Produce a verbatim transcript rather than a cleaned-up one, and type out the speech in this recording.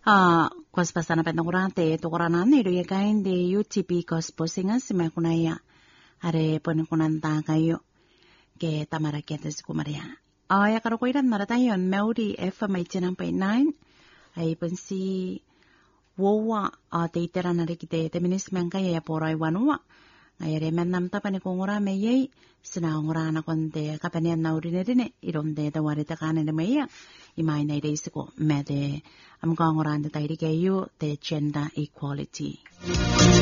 Ah, kos pasana pentongurante tokoranane ro yakainde U T P kos posinga simakunaya. Are ponikunanta kayo ke tamara kiates kumaria. Ah, ya karo koiran maratayon Maori F M eighty-nine point nine. Ay pensi wowa a te itera na rikite te minis menka ya porai wanua. Ayare menam tapani kongora meyei sina ngora na konte kapani na urine rine ironde da warita kane de meya imai na reisiko mede am kongora de tairi ke you the gender equality.